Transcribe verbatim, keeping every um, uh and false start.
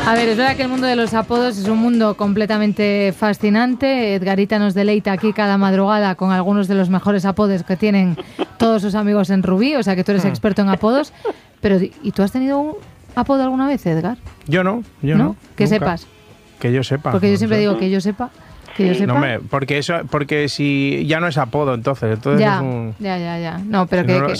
A ver, es verdad que el mundo de los apodos es un mundo completamente fascinante. Edgarita nos deleita aquí cada madrugada con algunos de los mejores apodos que tienen todos sus amigos en Rubí, o sea que tú eres experto en apodos. Pero, ¿y tú has tenido un apodo alguna vez, Edgar? Yo no, yo no. no. Que nunca. sepas. Que yo sepa. Porque yo siempre no sé. digo que yo sepa. Que yo sepa. No, me, porque eso, porque si ya no es apodo, entonces, entonces ya, es un... ya, ya, ya. No, pero si que, no lo, que...